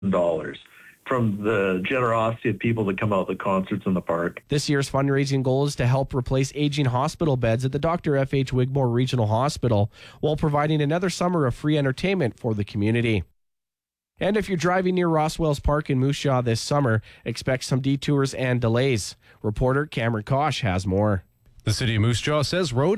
dollars from the generosity of people that come out to the concerts in the park. This year's fundraising goal is to help replace aging hospital beds at the Dr. F.H. Wigmore Regional Hospital while providing another summer of free entertainment for the community. And if you're driving near Roswell's Park in Moose Jaw this summer, expect some detours and delays. Reporter Cameron Kosh has more. The City of Moose Jaw says road